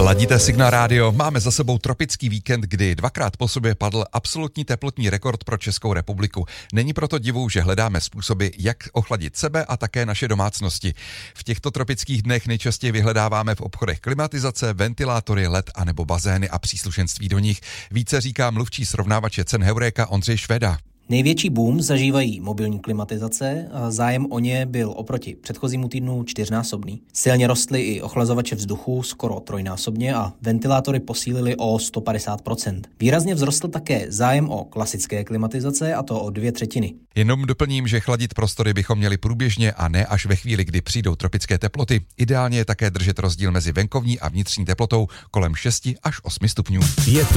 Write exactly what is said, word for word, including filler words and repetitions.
Ladíte Signál Rádio, máme za sebou tropický víkend, kdy dvakrát po sobě padl absolutní teplotní rekord pro Českou republiku. Není proto divu, že hledáme způsoby, jak ochladit sebe a také naše domácnosti. V těchto tropických dnech nejčastěji vyhledáváme v obchodech klimatizace, ventilátory, led a nebo bazény a příslušenství do nich. Více říká mluvčí srovnávače cen Heureka Ondřej Švéda. Největší boom zažívají mobilní klimatizace a zájem o ně byl oproti předchozímu týdnu čtyřnásobný. Silně rostly i ochlazovače vzduchu skoro trojnásobně a ventilátory posílily o sto padesát procent. Výrazně vzrostl také zájem o klasické klimatizace, a to o dvě třetiny. Jenom doplním, že chladit prostory bychom měli průběžně a ne až ve chvíli, kdy přijdou tropické teploty. Ideálně je také držet rozdíl mezi venkovní a vnitřní teplotou kolem šesti až osmi stupňů. Je